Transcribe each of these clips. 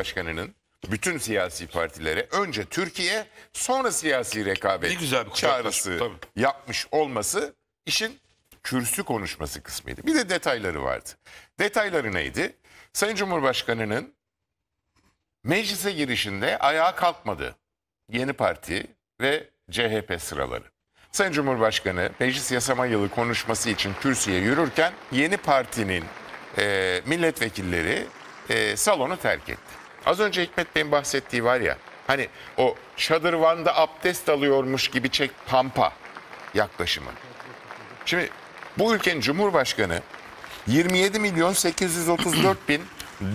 Cumhurbaşkanı'nın bütün siyasi partilere önce Türkiye sonra siyasi rekabet Ne güzel bir çağrısı tabii. yapmış olması işin kürsü konuşması kısmıydı. Bir de detayları vardı. Detayları neydi? Sayın Cumhurbaşkanı'nın meclise girişinde ayağa kalkmadı Yeni Parti ve CHP sıraları. Sayın Cumhurbaşkanı meclis yasama yılı konuşması için kürsüye yürürken Yeni Parti'nin milletvekilleri salonu terk etti. Az önce Hikmet Bey'in bahsettiği var ya, hani o şadırvanda abdest alıyormuş gibi çek pampa yaklaşımı. Şimdi bu ülkenin Cumhurbaşkanı 27 milyon 834 bin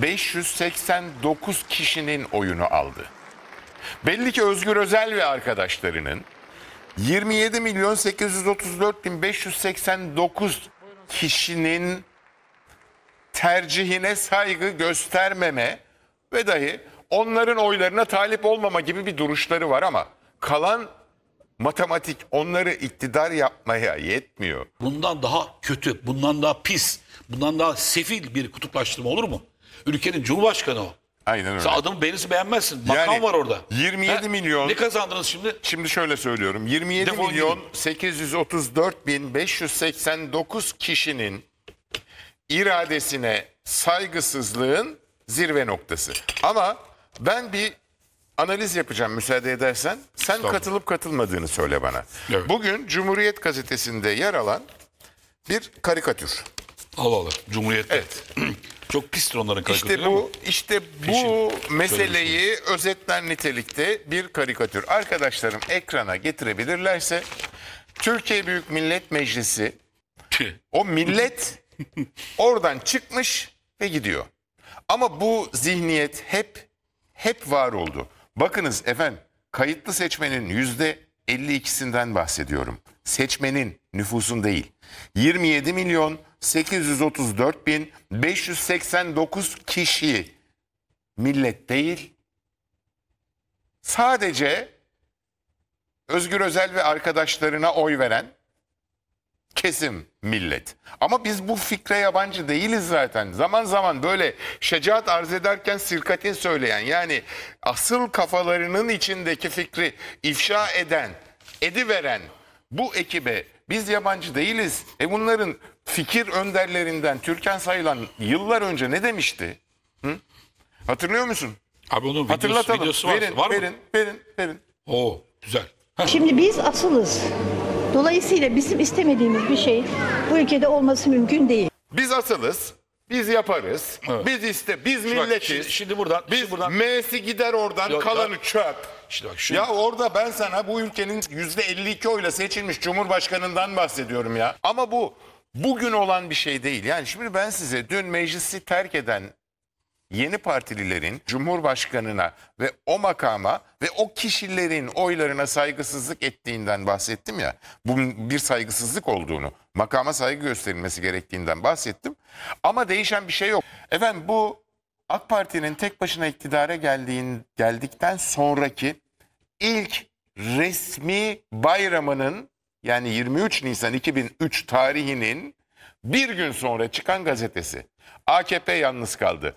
589 kişinin oyunu aldı. Belli ki Özgür Özel ve arkadaşlarının 27 milyon 834 bin 589 kişinin tercihine saygı göstermeme ve dahi onların oylarına talip olmama gibi bir duruşları var ama kalan matematik onları iktidar yapmaya yetmiyor. Bundan daha kötü, bundan daha pis, bundan daha sefil bir kutuplaştırma olur mu? Ülkenin Cumhurbaşkanı o. Aynen öyle. Sen adamı beğenirsin beğenmezsin. Makam Yani var orada. 27 milyon. Ne kazandınız şimdi? Şimdi şöyle söylüyorum. 27 Defol milyon gidin. 834 bin 589 kişinin iradesine saygısızlığın zirve noktası. Ama ben bir analiz yapacağım müsaade edersen. Sen Estağfurullah. katılıp katılmadığını söyle bana. Evet. Bugün Cumhuriyet Gazetesi'nde yer alan bir karikatür. Allah Allah. Cumhuriyet'te. Evet. Çok pistir onların karikatürleri ama. İşte bu meseleyi özetler nitelikte bir karikatür. Arkadaşlarım ekrana getirebilirlerse Türkiye Büyük Millet Meclisi, Tüh. o millet oradan çıkmış ve gidiyor. Ama bu zihniyet hep var oldu. Bakınız efendim, kayıtlı seçmenin %52'sinden bahsediyorum. Seçmenin, nüfusun değil. 27 milyon 834 bin 589 kişi millet değil. Sadece Özgür Özel ve arkadaşlarına oy veren kesim millet. Ama biz bu fikre yabancı değiliz zaten. Zaman zaman böyle şecaat arz ederken sirkatin söyleyen, yani asıl kafalarının içindeki fikri ifşa eden, ediveren bu ekibe biz yabancı değiliz. Bunların fikir önderlerinden Türkan Sayılan yıllar önce ne demişti? Hı? Hatırlıyor musun? Abi onun Hatırlatalım. videosu var. Verin, Var mı? verin. Oo, güzel. Heh. Şimdi biz asılız. Dolayısıyla bizim istemediğimiz bir şey bu ülkede olması mümkün değil. Biz asılız. Biz yaparız. Evet. Biz Şu bak, milletiz. şimdi buradan. Biz şimdi buradan. M'si gider oradan, Yok, kalanı ya. çöp. İşte bak şu. Ya orada ben sana bu ülkenin %52 oyla seçilmiş Cumhurbaşkanından bahsediyorum ya. Ama bu bugün olan bir şey değil. Yani şimdi ben size dün meclisi terk eden Yeni Partililerin Cumhurbaşkanına ve o makama ve o kişilerin oylarına saygısızlık ettiğinden bahsettim ya. Bu bir saygısızlık olduğunu, makama saygı gösterilmesi gerektiğinden bahsettim. Ama değişen bir şey yok. Efendim, bu AK Parti'nin tek başına iktidara geldikten sonraki ilk resmi bayramının, yani 23 Nisan 2003 tarihinin bir gün sonra çıkan gazetesi. AKP yalnız kaldı.